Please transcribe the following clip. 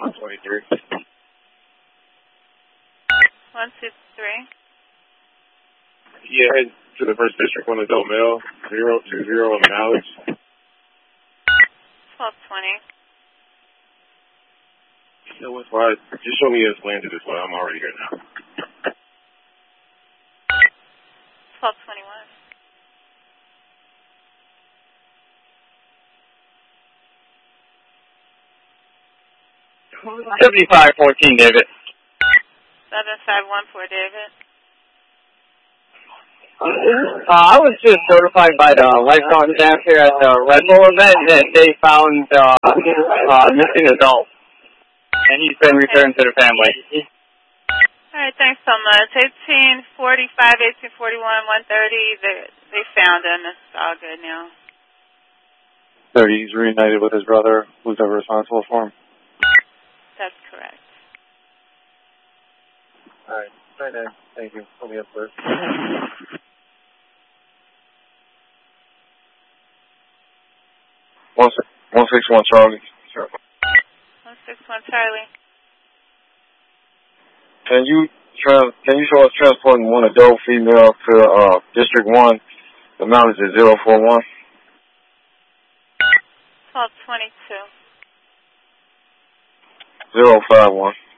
123. 123. Yeah, head to the first district, one adult male, 020 on the knowledge. 1220. You know what's why? Just show me it's landed as well. I'm already here now. 1221. 7514, David. 7514, David. I was just notified by the lifeguard staff here at the Red Bull event that they found a missing adult, and he's been returned to the family. All right, thanks so much. 1845, 1841, 130, they found him. It's all good now. 30, he's reunited with his brother, who's ever responsible for him. That's correct. All right. Right there. Thank you. I'll be up first. 161 Charlie. 161 Charlie. Can you show us transporting one adult female to District 1? The mileage is 041. 1222. 051.